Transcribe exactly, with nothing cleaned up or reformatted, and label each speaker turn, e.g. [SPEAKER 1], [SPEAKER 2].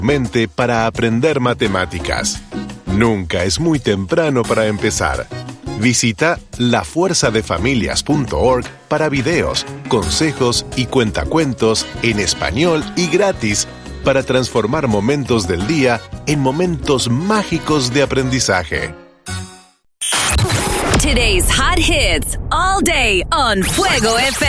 [SPEAKER 1] mente para aprender matemáticas. Nunca es muy temprano para empezar. Visita la fuerza de familias punto org para videos, consejos y cuentacuentos en español y gratis para transformar momentos del día en momentos mágicos de aprendizaje.
[SPEAKER 2] Today's hot hits all day on Fuego F M.